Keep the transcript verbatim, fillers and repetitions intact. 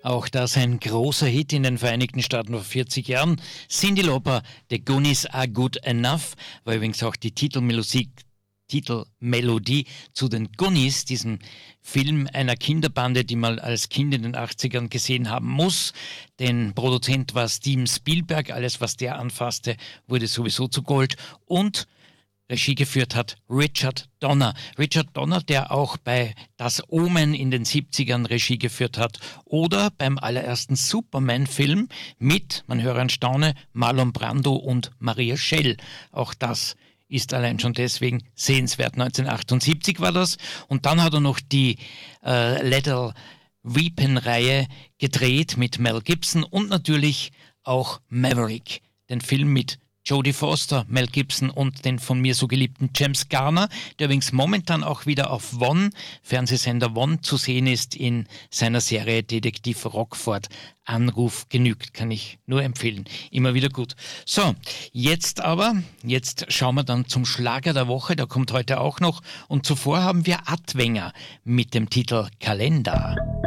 Auch das ein großer Hit in den Vereinigten Staaten vor vierzig Jahren. Cyndi Lauper, The Goonies Are Good Enough, war übrigens auch die Titelmelodie, Titelmelodie zu den Goonies, diesem Film einer Kinderbande, die man als Kind in den achtzigern gesehen haben muss. Denn Produzent war Steven Spielberg, alles was der anfasste, wurde sowieso zu Gold. Und Regie geführt hat Richard Donner. Richard Donner, der auch bei Das Omen in den siebzigern Regie geführt hat oder beim allerersten Superman-Film mit, man höre und staune, Marlon Brando und Maria Schell. Auch das ist allein schon deswegen sehenswert. neunzehnhundertachtundsiebzig war das. Und dann hat er noch die äh, Lethal Weapon-Reihe gedreht mit Mel Gibson und natürlich auch Maverick, den Film mit Jodie Foster, Mel Gibson und den von mir so geliebten James Garner, der übrigens momentan auch wieder auf One, Fernsehsender One, zu sehen ist in seiner Serie Detektiv Rockford. Anruf genügt, kann ich nur empfehlen. Immer wieder gut. So, jetzt aber, jetzt schauen wir dann zum Schlager der Woche, der kommt heute auch noch. Und zuvor haben wir Adwenger mit dem Titel Kalender.